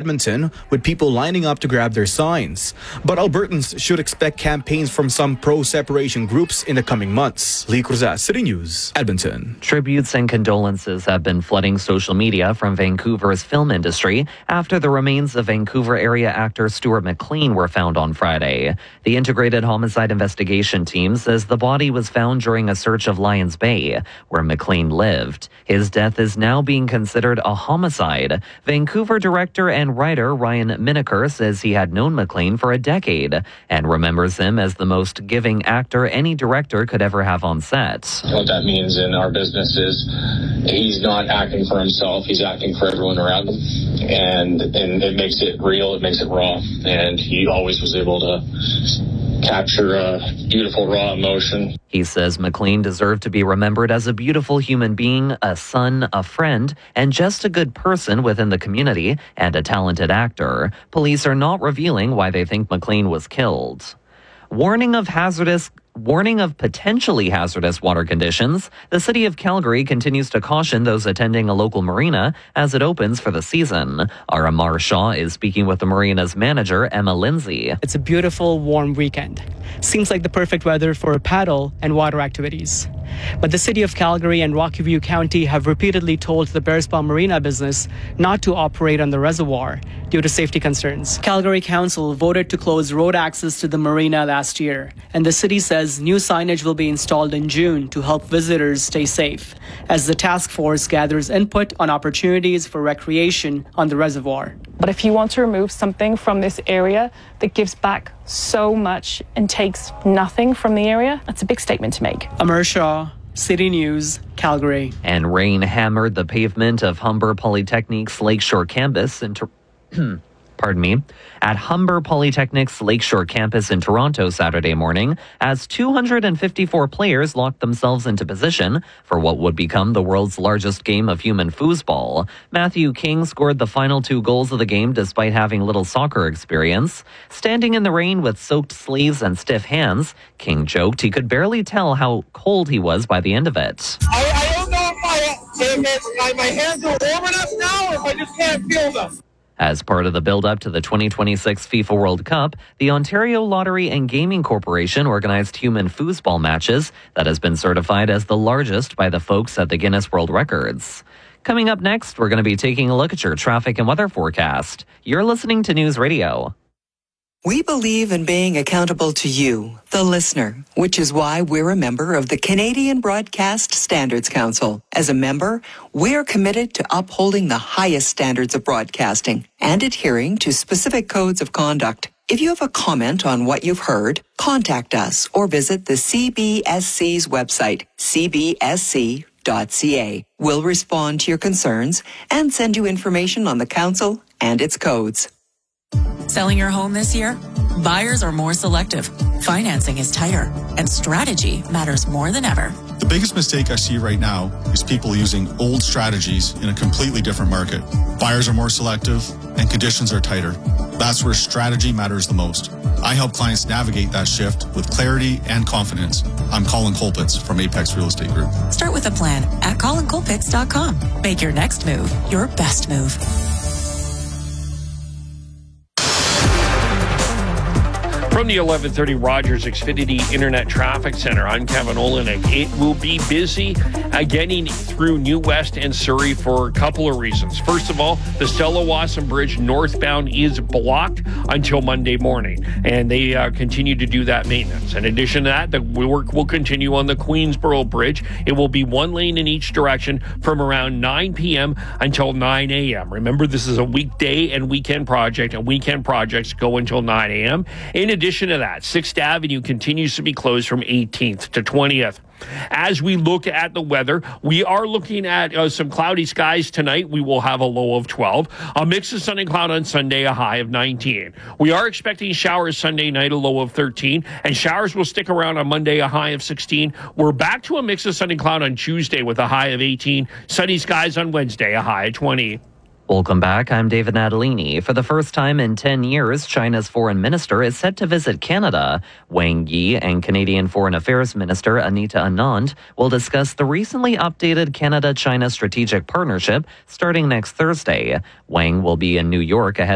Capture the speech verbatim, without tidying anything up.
Edmonton, with people lining up to grab their signs. But Albertans should expect campaigns from some pro-separation groups in the coming months. Lee Cruzat, City News, Edmonton. Tributes and condolences have been flooding social media from Vancouver's film industry after the remains of Vancouver area actor Stuart McLean were found on Friday. The Integrated Homicide Investigation Team says the body was found during a search of Lions Bay, where McLean lived. His death is now being considered a homicide. Vancouver director and writer Ryan Miniker says he had known McLean for a decade and remembers him as the most giving actor any director could ever have on set. What that means in our business is he's not acting for himself, he's acting for everyone around him. And, and it makes it real, it makes it raw. And he always was able to capture a beautiful, raw emotion. He says McLean deserved to be remembered as a beautiful human being, a son, a friend, and just a good person within the community and a talented actor. Police are not revealing why they think McLean was killed. Warning of hazardous Warning of potentially hazardous water conditions, the city of Calgary continues to caution those attending a local marina as it opens for the season. Our Amar Shaw is speaking with the marina's manager, Emma Lindsay. It's a beautiful, warm weekend. Seems like the perfect weather for paddle and water activities. But the city of Calgary and Rocky View County have repeatedly told the Bearspaw Marina business not to operate on the reservoir due to safety concerns. Calgary Council voted to close road access to the marina last year, and the city says new signage will be installed in June to help visitors stay safe, as the task force gathers input on opportunities for recreation on the reservoir. But if you want to remove something from this area that gives back so much and takes nothing from the area, that's a big statement to make. Amar Shaw, City News, Calgary. And rain hammered the pavement of Humber Polytechnic's Lakeshore campus in Tor- Pardon me, at Humber Polytechnic's Lakeshore campus in Toronto Saturday morning as two hundred fifty-four players locked themselves into position for what would become the world's largest game of human foosball. Matthew King scored the final two goals of the game despite having little soccer experience. Standing in the rain with soaked sleeves and stiff hands, King joked he could barely tell how cold he was by the end of it. I, I don't know if, I, if my hands are warm enough now or if I just can't feel them. As part of the build-up to the twenty twenty-six FIFA World Cup, the Ontario Lottery and Gaming Corporation organized human foosball matches that has been certified as the largest by the folks at the Guinness World Records. Coming up next, we're going to be taking a look at your traffic and weather forecast. You're listening to News Radio. We believe in being accountable to you, the listener, which is why we're a member of the Canadian Broadcast Standards Council. As a member, we're committed to upholding the highest standards of broadcasting and adhering to specific codes of conduct. If you have a comment on what you've heard, contact us or visit the C B S C's website, c b s c dot c a. We'll respond to your concerns and send you information on the council and its codes. Selling your home this year? Buyers are more selective, financing is tighter, and strategy matters more than ever. The biggest mistake I see right now is people using old strategies in a completely different market. Buyers are more selective and conditions are tighter. That's where strategy matters the most. I help clients navigate that shift with clarity and confidence. I'm Colin Colpitts from Apex Real Estate Group. Start with a plan at colin colpitts dot com. Make your next move your best move. From the eleven thirty Rogers Xfinity Internet Traffic Center, I'm Kevin Olenek. It will be busy uh, getting through New West and Surrey for a couple of reasons. First of all, the Stella Wasson Bridge northbound is blocked until Monday morning, and they uh, continue to do that maintenance. In addition to that, the work will continue on the Queensboro Bridge. It will be one lane in each direction from around nine p.m. until nine a.m. Remember, this is a weekday and weekend project, and weekend projects go until nine a.m. In addition to that, sixth Avenue continues to be closed from eighteenth to twentieth. As we look at the weather, we are looking at uh, some cloudy skies tonight. We will have a low of twelve. A mix of sun and cloud on Sunday, a high of nineteen. We are expecting showers Sunday night, a low of thirteen. And showers will stick around on Monday, a high of sixteen. We're back to a mix of sun and cloud on Tuesday with a high of eighteen. Sunny skies on Wednesday, a high of twenty. Welcome back. I'm David Natalini. For the first time in ten years, China's foreign minister is set to visit Canada. Wang Yi and Canadian Foreign Affairs Minister Anita Anand will discuss the recently updated Canada-China strategic partnership starting next Thursday. Wang will be in New York ahead